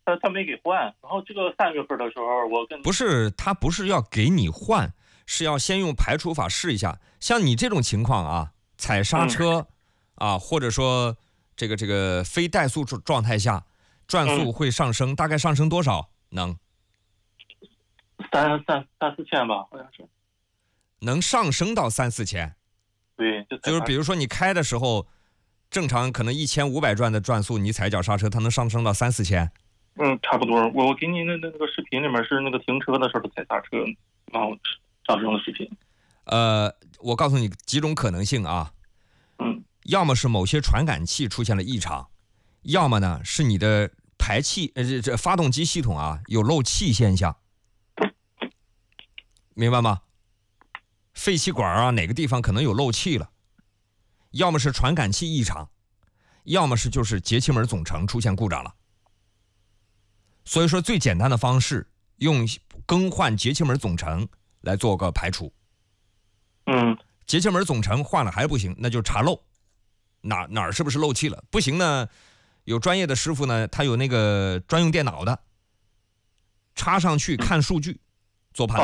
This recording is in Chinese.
他没给换，然后这个3月份的时候， 不是他不是要给你换，是要先用排除法试一下。像你这种情况啊，踩刹车啊，或者说这个非怠速状态下，转速会上升，大概上升多少？能 3、4千吧，好像是。 能上升到3、4千？ 对， 就是比如说你开的时候，正常可能1500转的转速，你踩脚刹车，它能上升到3、4千？ 差不多。我给你那个视频里面是那个停车的时候踩刹车，然后上升的视频。 我告诉你几种可能性啊。要么是某些传感器出现了异常，要么呢是你的排气这发动机系统啊有漏气现象，明白吗？废气管啊哪个地方可能有漏气了，要么是传感器异常，要么是就是节气门总成出现故障了。所以说最简单的方式用更换节气门总成来做个排除。节气门总成换了还不行，那就查漏，哪儿是不是漏气了？不行呢，有专业的师傅呢，他有那个专用电脑的，插上去看数据做判